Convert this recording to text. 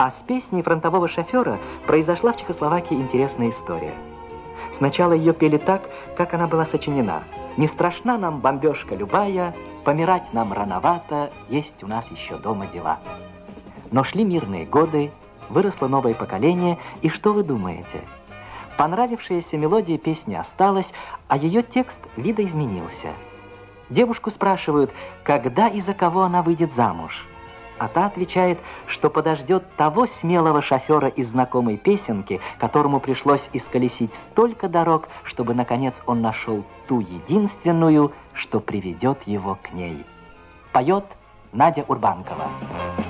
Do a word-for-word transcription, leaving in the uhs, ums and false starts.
А с песней фронтового шофера произошла в Чехословакии интересная история. Сначала ее пели так, как она была сочинена. «Не страшна нам бомбежка любая, помирать нам рановато, есть у нас еще дома дела». Но шли мирные годы, выросло новое поколение, и что вы думаете? Понравившаяся мелодия песни осталась, а ее текст видоизменился. Девушку спрашивают, когда и за кого она выйдет замуж. А та отвечает, что подождет того смелого шофера из знакомой песенки, которому пришлось исколесить столько дорог, чтобы, наконец, он нашел ту единственную, что приведет его к ней. Поет Надя Урбанкова.